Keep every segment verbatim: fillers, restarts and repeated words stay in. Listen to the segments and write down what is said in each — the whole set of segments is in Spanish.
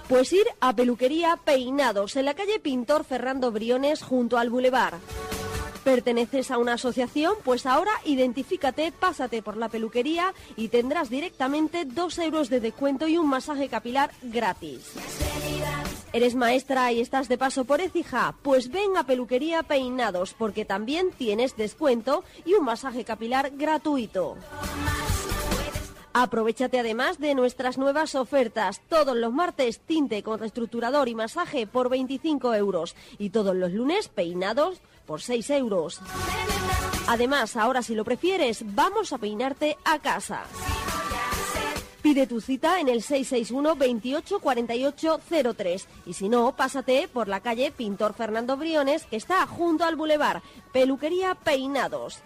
Pues ir a Peluquería Peinados, en la calle Pintor Fernando Briones, junto al Boulevard. ¿Perteneces a una asociación? Pues ahora identifícate, pásate por la peluquería y tendrás directamente dos euros de descuento y un masaje capilar gratis. ¿Eres maestra y estás de paso por Écija? Pues ven a Peluquería Peinados, porque también tienes descuento y un masaje capilar gratuito. Aprovéchate además de nuestras nuevas ofertas. Todos los martes, tinte con reestructurador y masaje por veinticinco euros. Y todos los lunes, peinados por seis euros. Además, ahora si lo prefieres, vamos a peinarte a casa. Pide tu cita en el seis seis uno, veintiocho, cuarenta y ocho, cero tres. Y si no, pásate por la calle Pintor Fernando Briones, que está junto al Boulevard. Peluquería Peinados.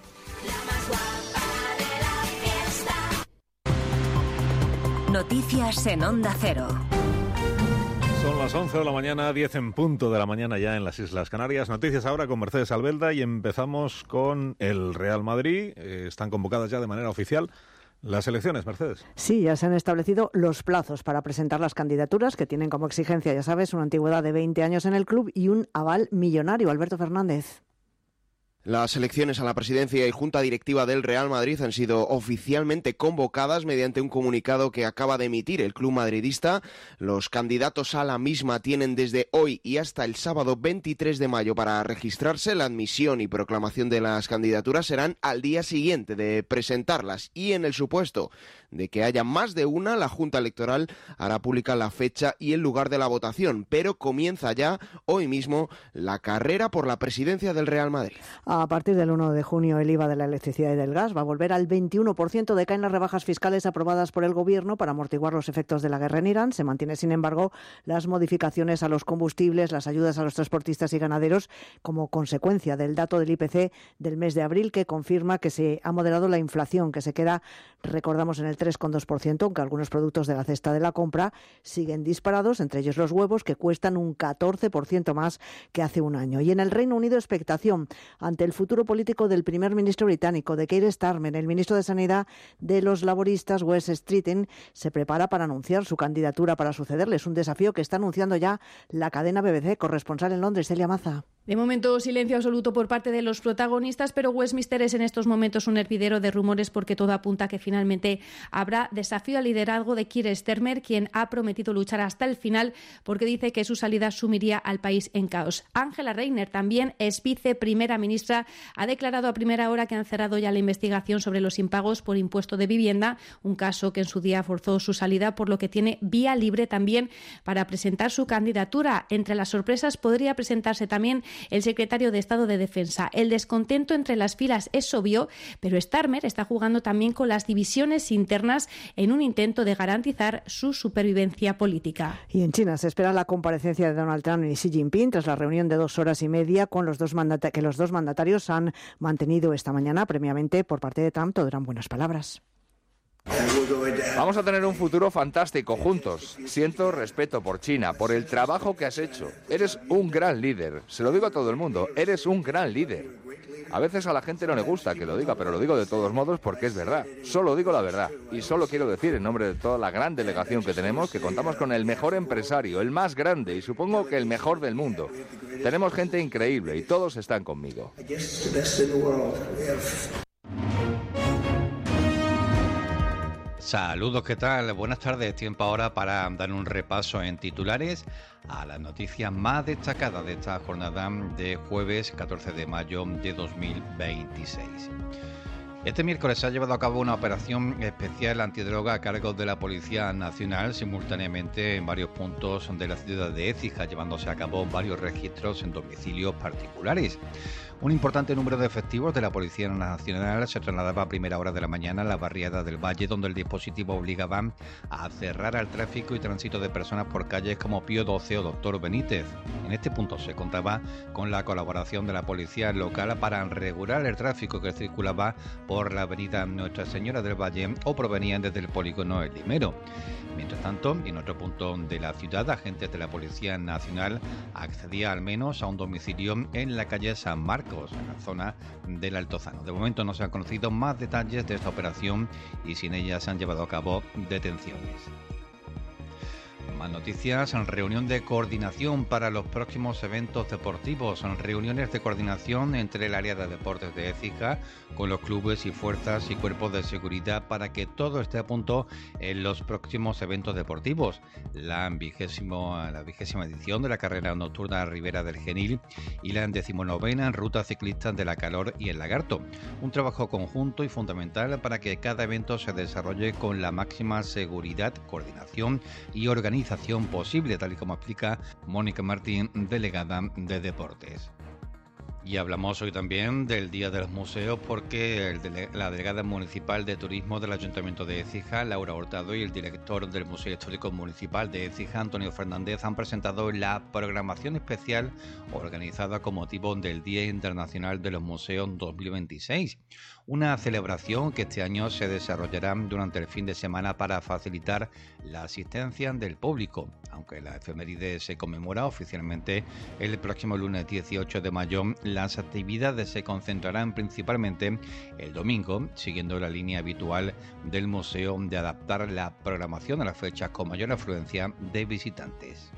Noticias en Onda Cero. Son las once de la mañana, diez en punto de la mañana ya en las Islas Canarias. Noticias ahora con Mercedes Albelda y empezamos con el Real Madrid. Eh, están convocadas ya de manera oficial las elecciones, Mercedes. Sí, ya se han establecido los plazos para presentar las candidaturas, que tienen como exigencia, ya sabes, una antigüedad de veinte años en el club y un aval millonario. Alberto Fernández. Las elecciones a la presidencia y junta directiva del Real Madrid han sido oficialmente convocadas mediante un comunicado que acaba de emitir el club madridista. Los candidatos a la misma tienen desde hoy y hasta el sábado veintitrés de mayo para registrarse. La admisión y proclamación de las candidaturas serán al día siguiente de presentarlas y en el supuesto de que haya más de una, la Junta Electoral hará pública la fecha y el lugar de la votación, pero comienza ya hoy mismo la carrera por la presidencia del Real Madrid. A partir del uno de junio el I V A de la electricidad y del gas va a volver al veintiuno por ciento. Decaen las rebajas fiscales aprobadas por el Gobierno para amortiguar los efectos de la guerra en Irán. Se mantiene, sin embargo, las modificaciones a los combustibles, las ayudas a los transportistas y ganaderos como consecuencia del dato del I P C del mes de abril, que confirma que se ha moderado la inflación, que se queda, recordamos, en el tres coma dos por ciento, aunque algunos productos de la cesta de la compra siguen disparados, entre ellos los huevos, que cuestan un catorce por ciento más que hace un año. Y en el Reino Unido, expectación ante el futuro político del primer ministro británico, de Keir Starmer. El ministro de Sanidad de los laboristas, Wes Streeting, se prepara para anunciar su candidatura para sucederle. Es un desafío que está anunciando ya la cadena B B C. Corresponsal en Londres, Celia Maza. De momento, silencio absoluto por parte de los protagonistas, pero Westminster es en estos momentos un hervidero de rumores, porque todo apunta a que finalmente habrá desafío al liderazgo de Keir Starmer, quien ha prometido luchar hasta el final porque dice que su salida sumiría al país en caos. Angela Rayner, también es viceprimera ministra, ha declarado a primera hora que han cerrado ya la investigación sobre los impagos por impuesto de vivienda, un caso que en su día forzó su salida, por lo que tiene vía libre también para presentar su candidatura. Entre las sorpresas podría presentarse también el secretario de Estado de Defensa. El descontento entre las filas es obvio, pero Starmer está jugando también con las divisiones internas en un intento de garantizar su supervivencia política. Y en China se espera la comparecencia de Donald Trump y Xi Jinping tras la reunión de dos horas y media con los dos mandata- que los dos mandatarios han mantenido esta mañana. Previamente, por parte de Trump, todo eran buenas palabras. Vamos a tener un futuro fantástico juntos. Siento respeto por China, por el trabajo que has hecho. Eres un gran líder. Se lo digo a todo el mundo. Eres un gran líder. A veces a la gente no le gusta que lo diga, pero lo digo de todos modos porque es verdad. Solo digo la verdad. Y solo quiero decir en nombre de toda la gran delegación que tenemos que contamos con el mejor empresario, el más grande y supongo que el mejor del mundo. Tenemos gente increíble y todos están conmigo. Saludos, ¿qué tal? Buenas tardes. Tiempo ahora para dar un repaso en titulares a las noticias más destacadas de esta jornada de jueves catorce de mayo de dos mil veintiséis. Este miércoles se ha llevado a cabo una operación especial antidroga a cargo de la Policía Nacional simultáneamente en varios puntos de la ciudad de Écija, llevándose a cabo varios registros en domicilios particulares. Un importante número de efectivos de la Policía Nacional se trasladaba a primera hora de la mañana a la barriada del Valle, donde el dispositivo obligaba a cerrar al tráfico y tránsito de personas por calles como Pío doce o Doctor Benítez. En este punto se contaba con la colaboración de la policía local para regular el tráfico que circulaba por la avenida Nuestra Señora del Valle o provenían desde el polígono El Limero. Mientras tanto, en otro punto de la ciudad, agentes de la Policía Nacional accedían al menos a un domicilio en la calle San Marcos, en la zona del Altozano. De momento no se han conocido más detalles de esta operación y sin ella se han llevado a cabo detenciones. Más noticias, en reunión de coordinación para los próximos eventos deportivos, en reuniones de coordinación entre el área de deportes de Écija con los clubes y fuerzas y cuerpos de seguridad para que todo esté a punto en los próximos eventos deportivos. La vigésimo, la vigésima edición de la carrera nocturna Ribera del Genil y la decimonovena en ruta ciclista de la Calor y el Lagarto. Un trabajo conjunto y fundamental para que cada evento se desarrolle con la máxima seguridad, coordinación y organización posible, tal y como explica Mónica Martín, delegada de Deportes. Y hablamos hoy también del Día de los Museos porque el dele- la delegada municipal de Turismo del Ayuntamiento de Écija, Laura Hurtado, y el director del Museo Histórico Municipal de Écija, Antonio Fernández, han presentado la programación especial organizada con motivo del Día Internacional de los Museos dos mil veintiséis. Una celebración que este año se desarrollará durante el fin de semana para facilitar la asistencia del público, aunque la efeméride se conmemora oficialmente el próximo lunes dieciocho de mayo. Las actividades se concentrarán principalmente el domingo, siguiendo la línea habitual del museo de adaptar la programación a las fechas con mayor afluencia de visitantes.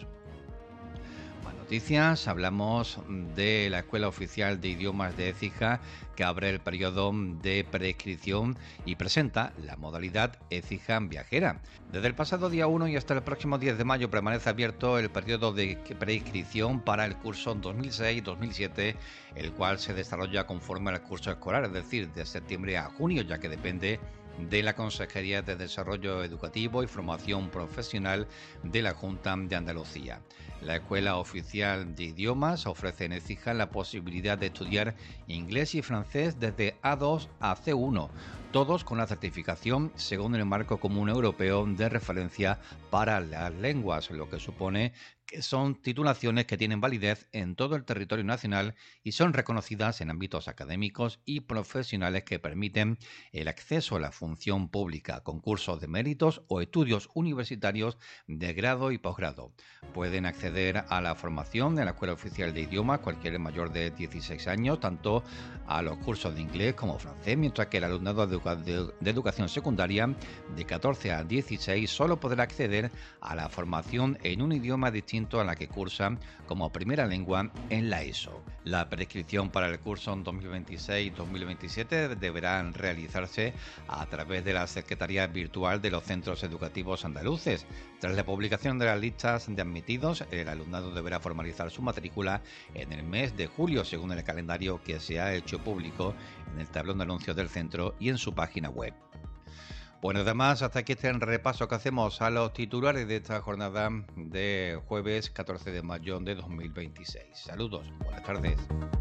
Más noticias, hablamos de la Escuela Oficial de Idiomas de Écija, que abre el periodo de prescripción y presenta la modalidad Écija Viajera. Desde el pasado día uno y hasta el próximo diez de mayo permanece abierto el periodo de prescripción para el curso dos mil seis dos mil siete, el cual se desarrolla conforme al curso escolar, es decir, de septiembre a junio, ya que depende de la Consejería de Desarrollo Educativo y Formación Profesional de la Junta de Andalucía. La Escuela Oficial de Idiomas ofrece en Écija la posibilidad de estudiar inglés y francés desde A dos a C uno, todos con la certificación según el Marco Común Europeo de Referencia para las Lenguas, lo que supone que son titulaciones que tienen validez en todo el territorio nacional y son reconocidas en ámbitos académicos y profesionales que permiten el acceso a la función pública, concursos de méritos o estudios universitarios de grado y posgrado. Pueden acceder a la formación de la Escuela Oficial de Idiomas cualquier mayor de dieciséis años, tanto a los cursos de inglés como francés, mientras que el alumnado de, educa- de, de educación secundaria de catorce a dieciséis solo podrá acceder a la formación en un idioma distinto a la que cursan como primera lengua en la ESO. La prescripción para el curso dos mil veintiséis dos mil veintisiete deberá realizarse a través de la Secretaría Virtual de los Centros Educativos Andaluces. Tras la publicación de las listas de admitidos, el alumnado deberá formalizar su matrícula en el mes de julio, según el calendario que se ha hecho público en el tablón de anuncios del centro y en su página web. Bueno, además, hasta aquí este repaso que hacemos a los titulares de esta jornada de jueves catorce de mayo de dos mil veintiséis. Saludos, buenas tardes.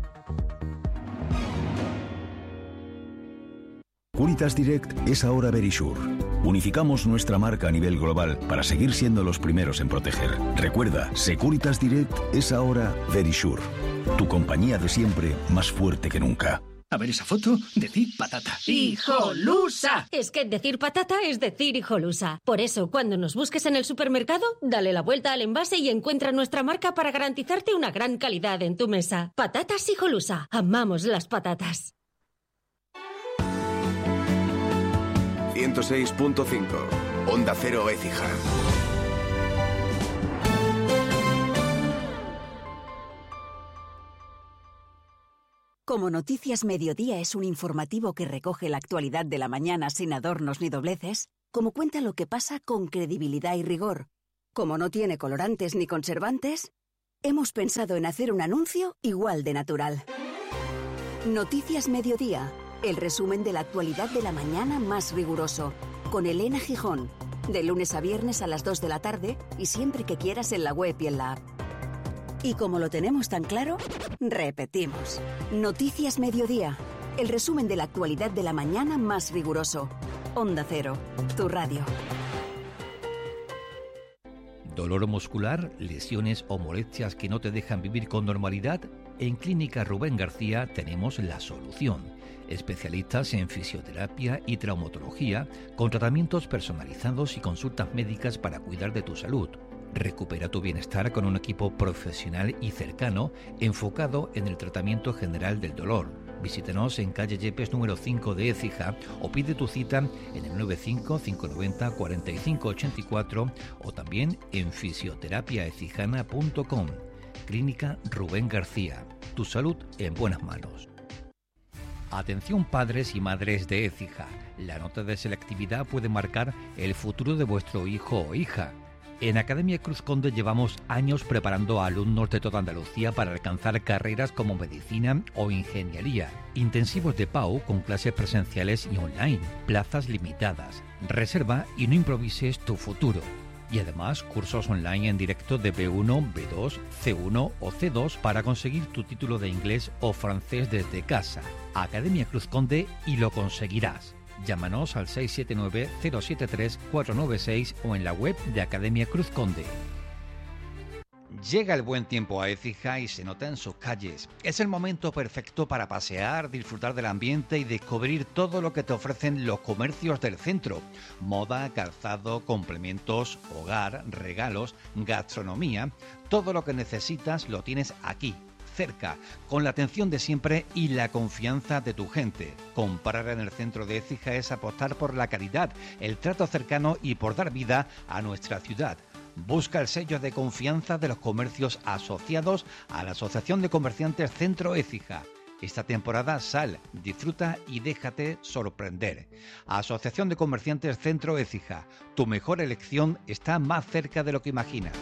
Securitas Direct es ahora Verisure. Unificamos nuestra marca a nivel global para seguir siendo los primeros en proteger. Recuerda, Securitas Direct es ahora Verisure. Tu compañía de siempre más fuerte que nunca. A ver esa foto, decir patata. ¡Hijolusa! Es que decir patata es decir hijolusa. Por eso, cuando nos busques en el supermercado, dale la vuelta al envase y encuentra nuestra marca para garantizarte una gran calidad en tu mesa. Patatas Hijolusa. Amamos las patatas. ciento seis punto cinco. Onda Cero Écija. Como Noticias Mediodía es un informativo que recoge la actualidad de la mañana sin adornos ni dobleces, como cuenta lo que pasa con credibilidad y rigor, como no tiene colorantes ni conservantes, hemos pensado en hacer un anuncio igual de natural. Noticias Mediodía, el resumen de la actualidad de la mañana más riguroso, con Elena Gijón, de lunes a viernes a las dos de la tarde y siempre que quieras en la web y en la app. Y como lo tenemos tan claro, repetimos. Noticias Mediodía, el resumen de la actualidad de la mañana más riguroso. Onda Cero, tu radio. ¿Dolor muscular, lesiones o molestias que no te dejan vivir con normalidad? En Clínica Rubén García tenemos la solución. Especialistas en fisioterapia y traumatología, con tratamientos personalizados y consultas médicas para cuidar de tu salud. Recupera tu bienestar con un equipo profesional y cercano enfocado en el tratamiento general del dolor. Visítenos en calle Yepes número cinco de Écija o pide tu cita en el nueve cinco, cinco nueve cero, cuatro cinco ocho cuatro o también en fisioterapia ecijana punto com. Clínica Rubén García. Tu salud en buenas manos. Atención padres y madres de Écija. La nota de selectividad puede marcar el futuro de vuestro hijo o hija. En Academia Cruz Conde llevamos años preparando a alumnos de toda Andalucía para alcanzar carreras como medicina o ingeniería. Intensivos de P A U con clases presenciales y online. Plazas limitadas. Reserva y no improvises tu futuro. Y además, cursos online en directo de B uno, B dos, C uno o C dos para conseguir tu título de inglés o francés desde casa. Academia Cruz Conde y lo conseguirás. Llámanos al seis siete nueve, cero siete tres, cuatro nueve seis o en la web de Academia Cruz Conde. Llega el buen tiempo a Écija y se nota en sus calles. Es el momento perfecto para pasear, disfrutar del ambiente y descubrir todo lo que te ofrecen los comercios del centro. Moda, calzado, complementos, hogar, regalos, gastronomía. Todo lo que necesitas lo tienes aquí, cerca, con la atención de siempre y la confianza de tu gente. Comprar en el centro de Écija es apostar por la calidad, el trato cercano y por dar vida a nuestra ciudad. Busca el sello de confianza de los comercios asociados a la Asociación de Comerciantes Centro Écija. Esta temporada sal, disfruta y déjate sorprender. Asociación de Comerciantes Centro Écija. Tu mejor elección está más cerca de lo que imaginas.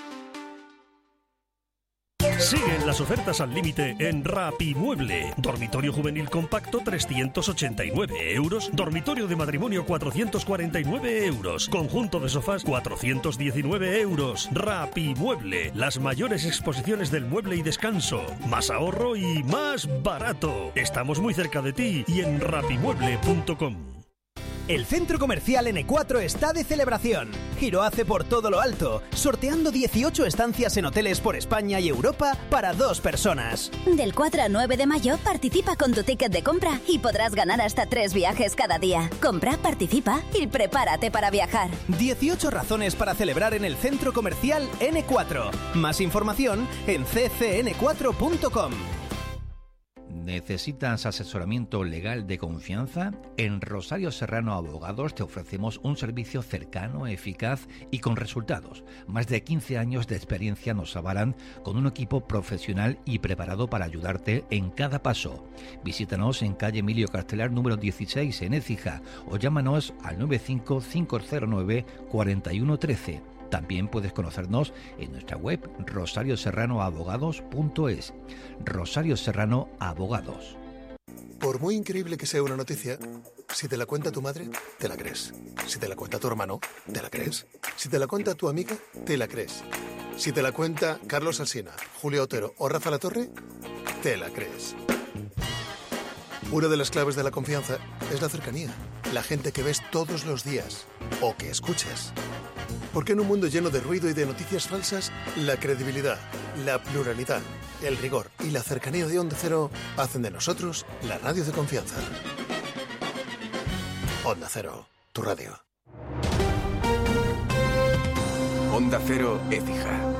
Siguen las ofertas al límite en Rapimueble. Dormitorio juvenil compacto trescientos ochenta y nueve euros. Dormitorio de matrimonio cuatrocientos cuarenta y nueve euros. Conjunto de sofás cuatrocientos diecinueve euros. Rapimueble. Las mayores exposiciones del mueble y descanso. Más ahorro y más barato. Estamos muy cerca de ti y en rapimueble punto com. El centro comercial ene cuatro está de celebración. Giro hace por todo lo alto, sorteando dieciocho estancias en hoteles por España y Europa para dos personas. Del cuatro al nueve de mayo participa con tu ticket de compra y podrás ganar hasta tres viajes cada día. Compra, participa y prepárate para viajar. dieciocho razones para celebrar en el centro comercial ene cuatro. Más información en ce ce ene cuatro punto com. ¿Necesitas asesoramiento legal de confianza? En Rosario Serrano Abogados te ofrecemos un servicio cercano, eficaz y con resultados. Más de quince años de experiencia nos avalan con un equipo profesional y preparado para ayudarte en cada paso. Visítanos en calle Emilio Castelar número dieciséis en Écija o llámanos al nueve cinco, cinco cero nueve, cuatro uno uno tres. También puedes conocernos en nuestra web rosario serrano abogados punto es. Rosario Serrano Abogados. Por muy increíble que sea una noticia, si te la cuenta tu madre, te la crees. Si te la cuenta tu hermano, te la crees. Si te la cuenta tu amiga, te la crees. Si te la cuenta Carlos Alsina, Julio Otero o Rafa Latorre, te la crees. Una de las claves de la confianza es la cercanía. La gente que ves todos los días o que escuchas. Porque en un mundo lleno de ruido y de noticias falsas, la credibilidad, la pluralidad, el rigor y la cercanía de Onda Cero hacen de nosotros la radio de confianza. Onda Cero, tu radio. Onda Cero Écija.